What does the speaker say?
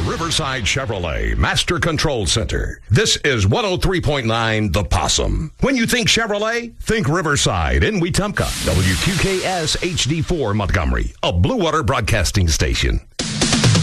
Riverside Chevrolet Master Control Center. This is 103.9 The Possum. When you think Chevrolet, think Riverside in Wetumpka. WQKS HD4 Montgomery, a Blue Water Broadcasting station.